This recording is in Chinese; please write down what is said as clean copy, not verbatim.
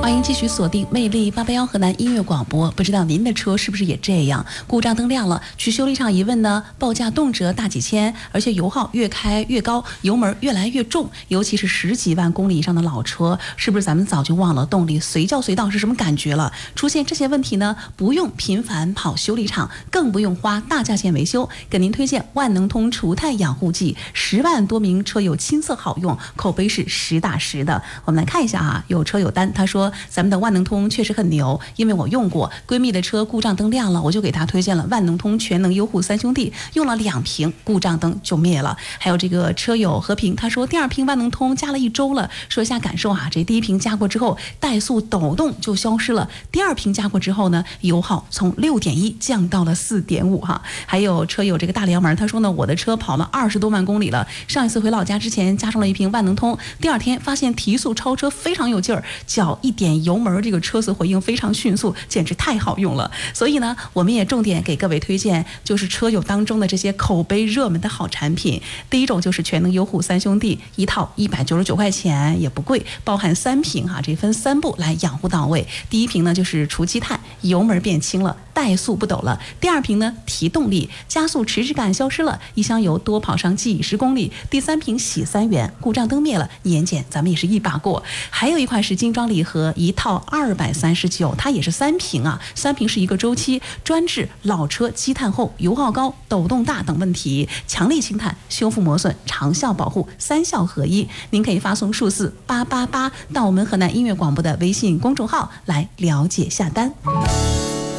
欢迎继续锁定魅力881河南音乐广播。不知道您的车是不是也这样？故障灯亮了，去修理厂一问呢，报价动辄大几千，而且油耗越开越高，油门越来越重。尤其是10几万公里以上的老车，是不是咱们早就忘了动力随叫随到是什么感觉了？出现这些问题呢，不用频繁跑修理厂，更不用花大价钱维修。给您推荐万能通除碳养护剂，10万多名车友亲测好用，口碑是实打实的。我们来看一下啊，有车友单他说，咱们的万能通确实很牛，因为我用过，闺蜜的车故障灯亮了，我就给她推荐了万能通全能优护3兄弟，用了2瓶，故障灯就灭了。还有这个车友和平，他说第2瓶万能通加了1周了，说一下感受啊，这第1瓶加过之后，怠速抖动就消失了，第2瓶加过之后呢，油耗从6.1降到了4.5哈。还有车友这个大娘们，他说呢，我的车跑了20多万公里了，上一次回老家之前加上了1瓶万能通，第2天发现提速超车非常有劲儿，脚一点油门，这个车子回应非常迅速，简直太好用了。所以呢，我们也重点给各位推荐，就是车友当中的这些口碑热门的好产品。第一种就是全能优护3兄弟，一套199块钱，也不贵，包含3瓶哈，这分3步来养护到位。第1瓶呢就是除积碳，油门变轻了，怠速不抖了；第2瓶呢提动力，加速迟滞感消失了，一箱油多跑上几十公里；第3瓶洗3元，故障灯灭了，年检咱们也是一把过。还有一款是精装礼盒，一套239，它也是3瓶啊，3瓶是一个周期，专治老车积碳厚、油耗高、抖动大等问题，强力清碳、修复磨损、长效保护，3效合一。您可以发送数字888到我们河南音乐广播的微信公众号来了解下单。